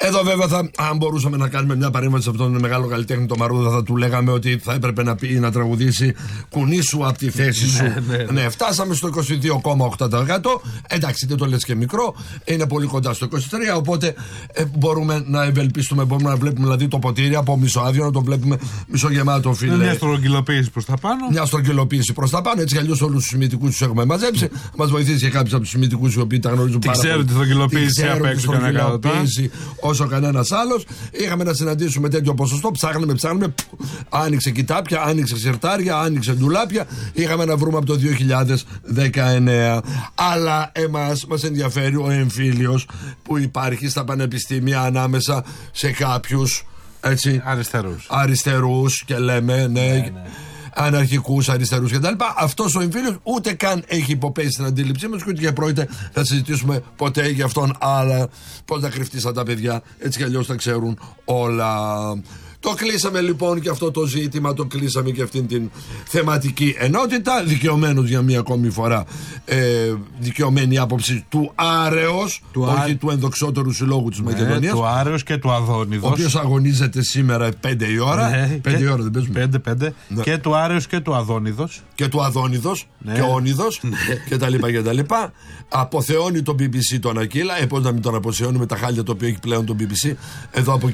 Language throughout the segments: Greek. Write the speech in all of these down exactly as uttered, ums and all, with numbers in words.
Εδώ βέβαια θα, αν μπορούσαμε να κάνουμε μια παρέμβαση σε αυτόν τον μεγάλο καλλιτέχνη το Μαρούδα, θα του λέγαμε ότι θα έπρεπε να πει να τραγουδήσει κουνή σου από τη θέση σου. ναι, ναι, ναι. ναι, φτάσαμε στο είκοσι δύο κόμμα οκτώ τοις εκατό. Εντάξει, δεν το λες και μικρό, είναι πολύ κοντά στο είκοσι τρία τοις εκατό. Οπότε ε, μπορούμε να ευελπιστούμε, μπορούμε να βλέπουμε δηλαδή το ποτήρι από μισοάδιο να το βλέπουμε μισογεμάτο, φίλε. Μια στρογγυλοποίηση προς τα πάνω. Μια στρογγυλοποίηση προς τα πάνω. Έτσι κι αλλιώς όλους τους ημιτικούς τους έχουμε μαζέψει. Μας βοηθήσει και κάποιος από τους ημιτικούς οι οποίοι τα γνωρίζουν πάρα πολύ. Ξέρουν τη στρογγυλοποίηση απ' έξω κανένα όσο κανένας άλλος. Είχαμε να συναντήσουμε τέτοιο ποσοστό. Ψάχναμε, ψάχναμε. Άνοιξε κοιτάπια, άνοιξε σιρτάρια, άνοιξε ντουλάπια. Είχαμε να βρούμε από το δύο χιλιάδες δεκαεννέα. Αλλά εμάς μας ενδιαφέρει ο εμφύλιος που υπάρχει στα πανεπιστήμια ανάμεσα σε κάποιους έτσι, αριστερούς. αριστερούς και λέμε ναι, ναι, ναι. αναρχικούς, αριστερούς κτλ. Αυτός ο εμφύλιος ούτε καν έχει υποπέσει στην αντίληψή μας και ούτε και πρόκειται να συζητήσουμε ποτέ για αυτόν. Αλλά πώς να κρυφτεί σαν τα παιδιά, έτσι κι αλλιώς τα ξέρουν όλα. Το κλείσαμε λοιπόν και αυτό το ζήτημα, το κλείσαμε και αυτήν την θεματική ενότητα. Δικαιωμένος για μία ακόμη φορά, ε, δικαιωμένη άποψη του Άρεος, του όχι α... του ενδοξότερου συλλόγου της ναι, Μακεδονίας. Του Άρεος και του Αδόνιδος. Ο οποίος αγωνίζεται σήμερα πέντε η ώρα. Ναι, πέντε η ώρα δεν παίζουμε. πέντε, πέντε. Ναι. Και του Άρεος και του Αδόνιδος. Και του Αδόνιδος ναι. και Όνιδος ναι. και τα λοιπά και τα λοιπά. Αποθεώνει τον μπι μπι σι τον Ακύλα. Ε, πώς να μην τον αποθεώνει με τα χάλια το οποίο έχει πλέον τον μπι μπι σι. Εδώ απο,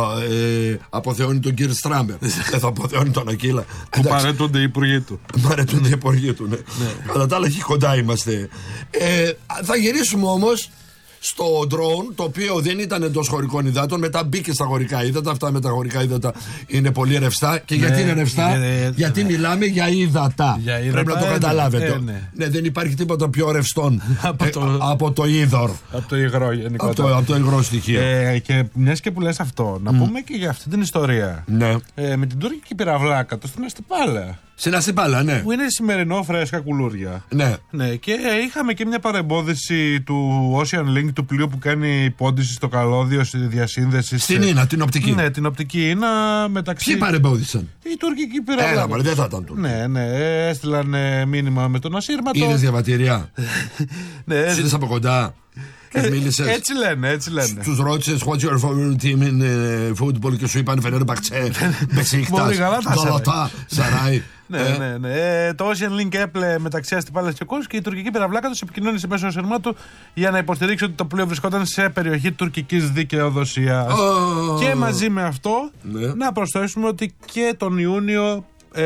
ε, ε, αποθεώνει τον κύριο Στράμπερ. Δεν θα αποθεώνει τον Ακύλα. Που παρετούνται οι υπουργοί του. Παρετούνται οι υπουργοί του, ναι. ναι. Κατά τα άλλα, εκεί κοντά είμαστε. Ε, θα γυρίσουμε όμως στο drone, το οποίο δεν ήταν εντός χωρικών υδάτων, μετά μπήκε στα χωρικά ύδατα. Αυτά με τα χωρικά ύδατα είναι πολύ ρευστά. Και ναι, γιατί είναι ρευστά, ναι, ναι, γιατί ναι. μιλάμε για ύδατα. Για ύδατα. Πρέπει να το ε, καταλάβετε. Ε, ναι. Ναι, δεν υπάρχει τίποτα πιο ρευστόν από, ε, το... από το είδωρ. Από το υγρό, από το, από το υγρό στοιχείο. Ε, και μιας και που λες αυτό, να mm. πούμε και για αυτή την ιστορία. Ναι. Ε, με την τουρκική πυραυλάκα, το στην Αστυπάλαια. Στην Αστυπάλαια, ναι. Που είναι σημερινό φρέσκα κουλούρια. Ναι. ναι. Και είχαμε και μια παρεμπόδιση του Ocean Link, του πλοίου που κάνει υπόντιση στο καλώδιο, στη διασύνδεση. Στην Ίνα, την οπτική. Ναι, την οπτική Ίνα μεταξύ. Ποιοι παρεμπόδισαν? Η τουρκική πυραυλάκα. Έλα, μωρέ, δεν θα ήταν τουρκική. Ναι, ναι. Έστειλαν μήνυμα με τον ασύρματο. Είδες διαβατήρια? ναι. Είδες από κοντά? Ε, έτσι λένε, έτσι λένε. Τους ρώτησες what's your favorite team in uh, football και σου είπαν Φενέρ Μπαξέ, Μπεσίκτας, Γαλατά, Σαράι. Ναι, ναι, ναι. Το Ocean Link έπλε μεταξύ Αστυπάλαιας και Κos και η τουρκική πυραυλάκα τους επικοινώνησε μέσω ασύρματου για να υποστηρίξει ότι το πλοίο βρισκόταν σε περιοχή τουρκικής δικαιοδοσίας. Oh. Και μαζί με αυτό ναι. να προσθέσουμε ότι και τον Ιούνιο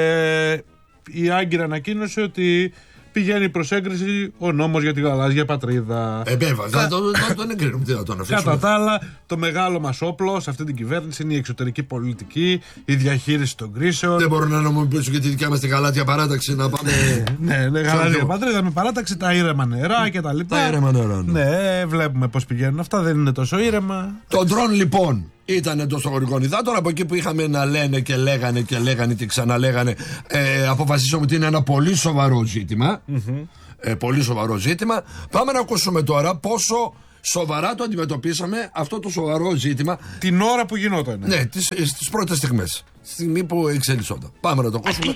ε, η Άγκυρα ανακοίνωσε ότι πηγαίνει προς έγκριση ο νόμος για τη γαλάζια πατρίδα. Ε, βέβαια, θα τον εγκρίνουμε, τι θα τον αφήσουμε. Κατά τα άλλα, το μεγάλο μας όπλο σε αυτή την κυβέρνηση είναι η εξωτερική πολιτική, η διαχείριση των κρίσεων. Δεν μπορούν να νομιμοποιήσουν και τη δικιά μας τη γαλάζια παράταξη να πάμε. ναι, ναι, γαλάζια πατρίδα με παράταξη, τα ήρεμα νερά κτλ. Τα ήρεμα νερά. Ναι, ναι βλέπουμε πώς πηγαίνουν αυτά, δεν είναι τόσο ήρεμα. Το ντρόν λοιπόν ήταν εντός των χωρικών υδάτων. Από εκεί που είχαμε να λένε και λέγανε και λέγανε και ξαναλέγανε, ε, αποφασίσαμε ότι είναι ένα πολύ σοβαρό ζήτημα. Mm-hmm. Ε, πολύ σοβαρό ζήτημα. Πάμε να ακούσουμε τώρα πόσο σοβαρά το αντιμετωπίσαμε αυτό το σοβαρό ζήτημα. Την ώρα που γινόταν. Ναι, τις, τις πρώτες στιγμές. Στη στιγμή που εξελισσόταν. Πάμε να το ακούσουμε.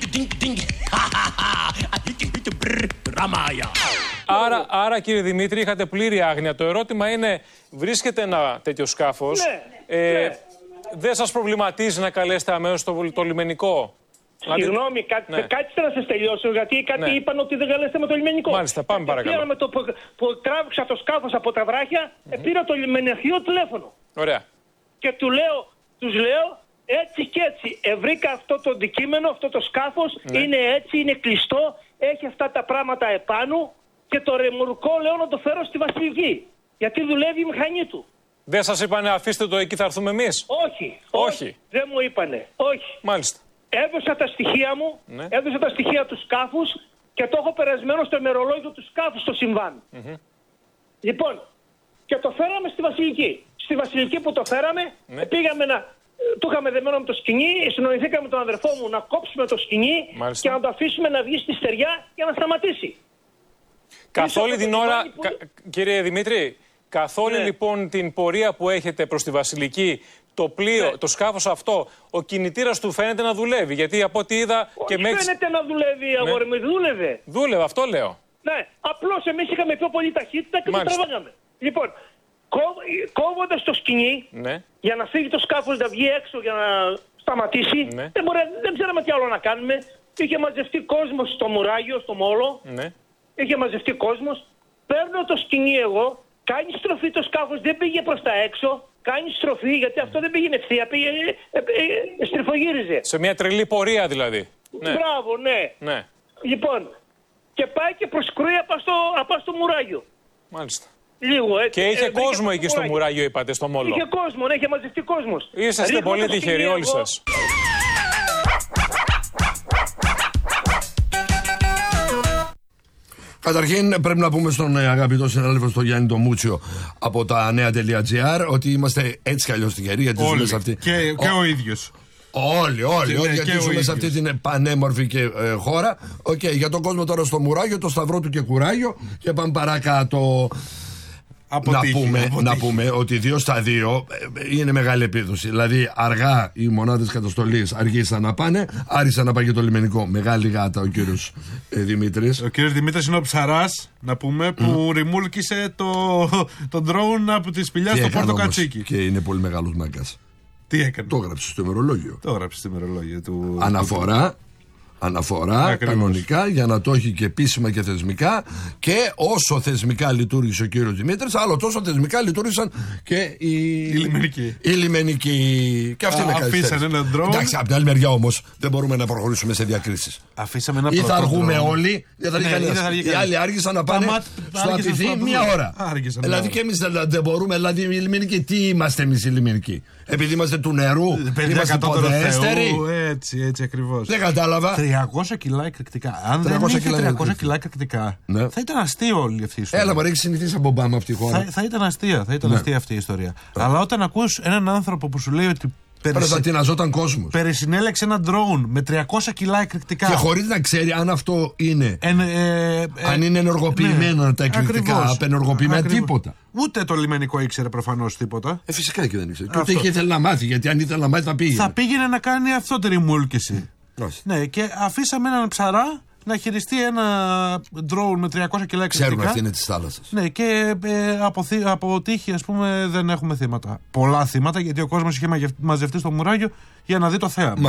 Άρα, άρα κύριε Δημήτρη, είχατε πλήρη άγνοια. Το ερώτημα είναι, βρίσκεται ένα τέτοιο σκάφος. Ναι, ε, ναι. Δεν σας προβληματίζει να καλέσετε αμέσως το, το λιμενικό? Συγγνώμη, κάτι, ναι. κάτσε να σας τελειώσω, γιατί κάτι ναι. είπαν ότι δεν καλέσετε με το λιμενικό. Μάλιστα, πάμε παρακαλώ. Με το που, που τράβηξα το σκάφος από τα βράχια, mm-hmm. πήρα το λιμενιχείο τηλέφωνο. Ωραία. Και του λέω, τους λέω, έτσι και έτσι. Ευρήκα αυτό το αντικείμενο, αυτό το σκάφος, ναι. είναι έτσι, είναι κλειστό, έχει αυτά τα πράγματα επάνω και το ρεμουρκό λέω να το φέρω στη Βασιλική. Γιατί δουλεύει η μηχανή του. Δεν σας είπανε αφήστε το εκεί, θα έρθουμε εμείς? Όχι, όχι. Όχι. Δεν μου είπανε. Όχι. Μάλιστα. Έδωσα τα στοιχεία μου, ναι. έδωσα τα στοιχεία του σκάφους και το έχω περασμένο στο ημερολόγιο του σκάφους στο συμβάν. Mm-hmm. Λοιπόν, και το φέραμε στη Βασιλική. Στη Βασιλική που το φέραμε, ναι. πήγαμε να... Το είχαμε δεμένο με το σκοινί, συνοηθήκαμε με τον αδερφό μου να κόψουμε το σκοινί Μάλιστα. και να το αφήσουμε να βγει στη στεριά για να σταματήσει. Καθ' όλη την ώρα, που... κα... κύριε Δημήτρη, καθ' όλη ναι. λοιπόν την πορεία που έχετε προς τη Βασιλική, το πλοίο, ναι. το σκάφος αυτό, ο κινητήρας του φαίνεται να δουλεύει. Γιατί από ό,τι είδα. Όχι, και με φαίνεται να δουλεύει, ναι. αγόρι μου, δούλευε. Δούλευε, αυτό λέω. Ναι, απλώς εμείς είχαμε πιο πολύ ταχύτητα και Μάλιστα. το τραβάγαμε. Λοιπόν, κόβοντας το σκοινί, ναι, για να φύγει το σκάφος να βγει έξω για να σταματήσει. Ναι. Δεν, μπορεί, δεν ξέραμε τι άλλο να κάνουμε. Είχε μαζευτεί κόσμος στο μουράγιο, στο μόλο. Ναι. Είχε μαζευτεί κόσμος. Παίρνω το σκοινί εγώ, κάνει στροφή το σκάφος, δεν πήγε προς τα έξω. Κάνει στροφή, γιατί αυτό δεν πήγαινε ευθεία, πήγε, ε, ε, ε, στριφογύριζε. Σε μια τρελή πορεία δηλαδή. Ναι. Μπράβο, ναι. Ναι. Λοιπόν, και πάει και προσκρούει απ' στο, απ' στο μουράγιο. Μάλιστα. Λίγο, έτσι. Και είχε ε, κόσμο εκεί στο μουράγιο. μουράγιο, είπατε, στο μόλο. Είχε κόσμο, ναι, είχε μαζευτεί κόσμος. Είσαστε πολύ τυχεροί όλοι σας. Καταρχήν πρέπει να πούμε στον αγαπητό συνάδελφο στον Γιάννη τον Μούτσιο από τα νέα.gr ότι είμαστε έτσι κι αλλιώς τυχεροί γιατί ζούμε σε αυτή. Και, και ο, ο ίδιος. Όλοι, όλοι, και, όλοι ναι, γιατί ζούμε σε αυτή την πανέμορφη και, ε, χώρα. Οκ, okay, για τον κόσμο τώρα στο μουράγιο, το σταυρό του και κουράγιο και πάμε παρακάτω. Να πούμε, να πούμε ότι δύο στα δύο είναι μεγάλη επίδοση. Δηλαδή, αργά οι μονάδες καταστολής αργήσαν να πάνε, άρχισαν να πάει και το λιμενικό. Μεγάλη γάτα ο κύριος ε, Δημήτρης. Ο κύριος Δημήτρης είναι ο ψαράς, να πούμε, που mm. ρημούλκησε το, το ντρόουν από τη σπηλιά στο Πόρτο Κατσίκι. Και είναι πολύ μεγάλος μάγκας. Τι έκανε? Το έγραψε στο ημερολόγιο. Το έγραψε στο ημερολόγιο του. Αναφορά. Αναφορά Ακριβώς. Κανονικά για να το έχει και επίσημα και θεσμικά, και όσο θεσμικά λειτουργήσε ο κύριος Δημήτρης, άλλο τόσο θεσμικά λειτουργήσαν και οι, οι λιμενικοί. Οι λιμενικοί. Και αυτοί είναι καλοί. Αφήσαν ένα ντρόουν. Εντάξει, από την άλλη μεριά όμως δεν μπορούμε να προχωρήσουμε σε διακρίσεις. Αφήσαμε ένα ή θα αργούμε όλοι, δεν θα ναι, οι άλλοι άργησαν να πάνε μάτ, στο Απιθύ μία ώρα. Άργησαν, δηλαδή και εμείς δεν μπορούμε, δηλαδή οι λιμενικοί, τι είμαστε εμείς οι λιμενικοί? Επειδή είμαστε του νερού, είμαστε ποδέστεροι. Έτσι, έτσι ακριβώς. Δεν κατάλαβα. τριακόσια κιλά εκρηκτικά. Αν δεν είχε τριακόσια κιλά εκρηκτικά, ναι. θα ήταν αστείο όλη αυτή η ιστορία. Έλα, μπορεί, έχει συνηθίσει από μπάμα αυτή η χώρα. Θα, θα ήταν αστεία, θα ήταν ναι. αστεία αυτή η ιστορία. Ναι. Αλλά όταν ακούς έναν άνθρωπο που σου λέει ότι περισυνέλεξε κόσμος. Περισυνέλεξε ένα ντρόουν με τριακόσια κιλά εκρηκτικά. Και χωρίς να ξέρει αν αυτό είναι. Εν, ε, ε, αν είναι ενεργοποιημένα ναι, τα εκρηκτικά, απενεργοποιημένα τίποτα. Ούτε το λιμενικό ήξερε προφανώς τίποτα. Ε, φυσικά και δεν ήξερε. Και ούτε είχε ήθελε να μάθει, γιατί αν ήθελε να μάθει θα πήγαινε. Θα πήγαινε να κάνει αυτό τη ρημούλκηση. Ναι, και αφήσαμε έναν ψαρά να χειριστεί ένα ντρόουν με τριακόσια κιλά εκρηκτικά. Ξέρουμε αυτή είναι της θάλασσας. Ναι, και ε, από, από τύχη, ας πούμε, δεν έχουμε θύματα. Πολλά θύματα, γιατί ο κόσμος είχε μαζευτεί στο μουράγιο για να δει το θέαμα.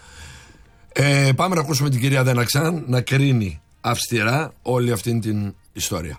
Ε, πάμε να ακούσουμε την κυρία Δέναξαν να κρίνει αυστηρά όλη αυτή την ιστορία.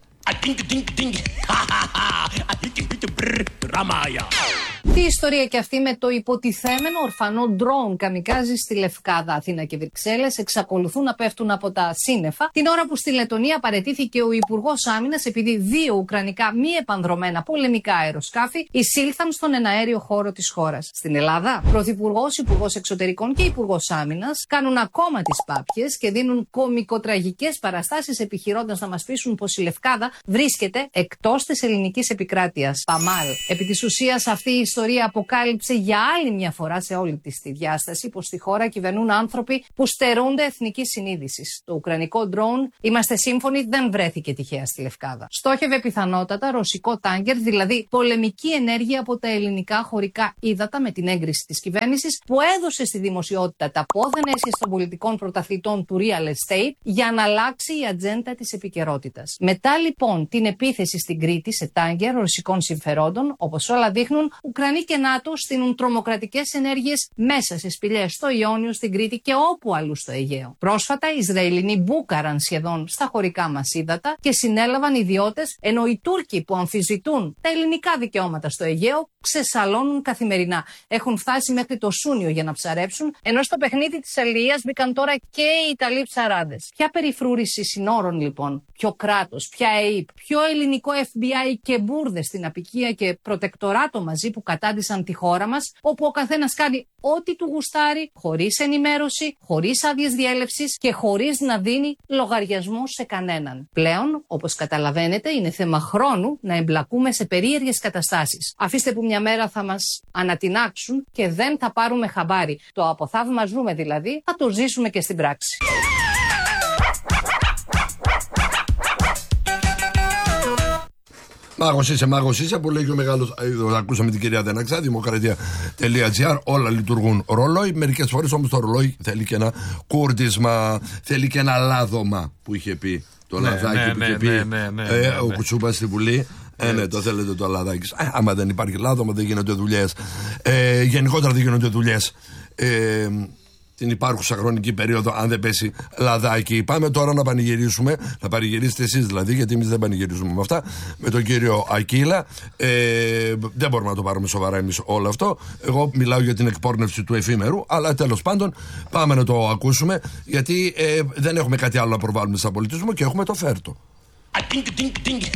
Τι ιστορία και αυτή με το υποτιθέμενο ορφανό ντρόουν καμικάζι στη Λευκάδα. Αθήνα και Βρυξέλλες εξακολουθούν να πέφτουν από τα σύννεφα την ώρα που στη Λετονία παραιτήθηκε ο Υπουργός Άμυνας επειδή δύο ουκρανικά μη επανδρομένα πολεμικά αεροσκάφη εισήλθαν στον εναέριο χώρο της χώρας. Στην Ελλάδα, Πρωθυπουργός, Υπουργός Εξωτερικών και Υπουργός Άμυνας κάνουν ακόμα τις πάπιες και δίνουν κωμικοτραγικές παραστάσεις επιχειρώντας να μας πείσουν πως η Λευκάδα βρίσκεται εκτός της ελληνικής επικράτειας. Παμάλ. Επί της ουσίας, αυτή η ιστορία αποκάλυψε για άλλη μια φορά σε όλη της τη διάσταση πως στη χώρα κυβερνούν άνθρωποι που στερούνται εθνικής συνείδησης. Το ουκρανικό ντρόουν, είμαστε σύμφωνοι, δεν βρέθηκε τυχαία στη Λευκάδα. Στόχευε πιθανότατα ρωσικό τάγκερ, δηλαδή πολεμική ενέργεια από τα ελληνικά χωρικά ύδατα με την έγκριση της κυβέρνησης, που έδωσε στη δημοσιότητα τα πόδενέσχες των πολιτικών πρωταθλητών του real estate για να αλλάξει η ατζέντα της επικαιρότητας. Μετά λοιπόν την επίθεση στην Κρήτη σε τάγκερ ρωσικών συμφερόντων, όπως όλα δείχνουν, Ουκρανοί και ΝΑΤΟ στείλουν τρομοκρατικές ενέργειες μέσα σε σπηλιές στο Ιόνιο, στην Κρήτη και όπου αλλού στο Αιγαίο. Πρόσφατα, οι Ισραηλινοί μπούκαραν σχεδόν στα χωρικά μας ύδατα και συνέλαβαν ιδιώτες, ενώ οι Τούρκοι που αμφισβητούν τα ελληνικά δικαιώματα στο Αιγαίο ξεσαλώνουν καθημερινά. Έχουν φτάσει μέχρι το Σούνιο για να ψαρέψουν, ενώ στο παιχνίδι της αλληλείας μπήκαν τώρα και οι Ιταλοί ψαράδες. Ποια περιφρούρηση συνόρων λοιπόν, ποιο κράτος, ποια ΕΥΠ, ποιο ελληνικό Εφ Μπι Άι και μπουρδες στην απικία και προτεκτοράτο μαζί που κατάντησαν τη χώρα μας, όπου ο καθένας κάνει ό,τι του γουστάρει, χωρίς ενημέρωση, χωρίς άδειες διέλευσης και χωρίς να δίνει λογαριασμό σε κανέναν. Πλέον, όπως καταλαβαίνετε, είναι θέμα χρόνου να εμπλακούμε σε περίεργες καταστάσεις. Αφήστε που μια μέρα θα μας ανατινάξουν και δεν θα πάρουμε χαμπάρι. Το αποθαύμα ζούμε δηλαδή, θα το ζήσουμε και στην πράξη. Μάγος είσαι, μάγος είσαι, που λέει και ο μεγάλος. Ακούσαμε την κυρία Δέναξα, δημοκρατία.gr. Όλα λειτουργούν ρολόι. Μερικές φορές όμως το ρολόι θέλει και ένα κούρτισμα, θέλει και ένα λάδωμα που είχε πει το ναι, λαδάκι ναι, που είχε ναι, πει ναι, ναι, ναι, ε, ναι, ναι. ο Κουτσούπας στη Βουλή. Ε, ναι, το θέλετε το λαδάκι. Ε, άμα δεν υπάρχει λάδο, άμα δεν γίνονται δουλειές. Ε, γενικότερα δεν γίνονται δουλειές. Ε, την υπάρχουσα χρονική περίοδο, αν δεν πέσει λαδάκι. Πάμε τώρα να πανηγυρίσουμε, να πανηγυρίσετε εσείς δηλαδή, γιατί εμείς δεν πανηγυρίζουμε με αυτά, με τον κύριο Ακύλα. Ε, δεν μπορούμε να το πάρουμε σοβαρά εμείς όλο αυτό. Εγώ μιλάω για την εκπόρνευση του εφήμερου, αλλά τέλος πάντων πάμε να το ακούσουμε, γιατί ε, δεν έχουμε κάτι άλλο να προβάλλουμε σαν πολιτισμό και έχουμε το φέρτο.